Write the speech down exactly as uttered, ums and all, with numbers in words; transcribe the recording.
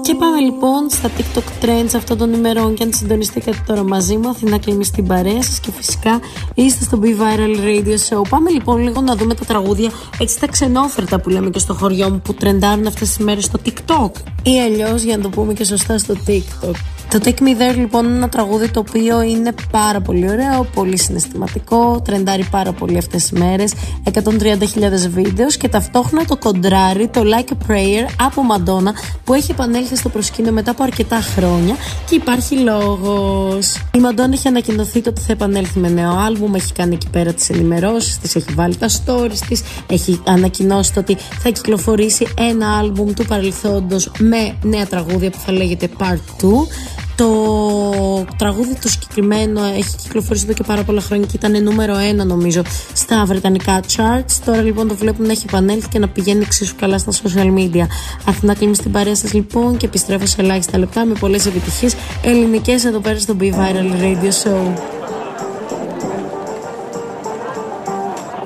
Και πάμε λοιπόν στα TikTok trends αυτών των ημερών. Και αν συντονιστήκατε τώρα μαζί μου, Αθηνά Κλίμη στην παρέα σας και φυσικά είστε στο Be Viral Radio Show. Πάμε λοιπόν λίγο να δούμε τα τραγούδια, έτσι τα ξενόφερτα που λέμε και στο χωριό μου, που τρεντάρουν αυτές τις μέρες στο TikTok. Ή αλλιώς, για να το πούμε και σωστά, στο TikTok. Το Take Me There λοιπόν είναι ένα τραγούδι το οποίο είναι πάρα πολύ ωραίο, πολύ συναισθηματικό, τρεντάρει πάρα πολύ αυτές τις μέρες, εκατόν τριάντα χιλιάδες βίντεο, και ταυτόχρονα το κοντράρει το Like a Prayer από Madonna, που έχει επανέλθει στο προσκήνιο μετά από αρκετά χρόνια και υπάρχει λόγος. Η Madonna έχει ανακοινωθεί ότι θα επανέλθει με νέο άλμπουμ, έχει κάνει εκεί πέρα τις ενημερώσεις της, έχει βάλει τα stories της, έχει ανακοινώσει ότι θα κυκλοφορήσει ένα άλμπουμ του παρελθόντος με νέα τραγούδια που θα λέγεται Part δύο. Το τραγούδι το συγκεκριμένο έχει κυκλοφορήσει εδώ και πάρα πολλά χρόνια και ήταν νούμερο ένα νομίζω στα βρετανικά charts. Τώρα λοιπόν το βλέπουμε να έχει επανέλθει και να πηγαίνει εξίσου καλά στα social media. Αθηνά Κλίμη στην παρέα σας λοιπόν και επιστρέφω σε ελάχιστα λεπτά με πολλές επιτυχίες ελληνικές εδώ πέρα στο Be Viral Radio Show.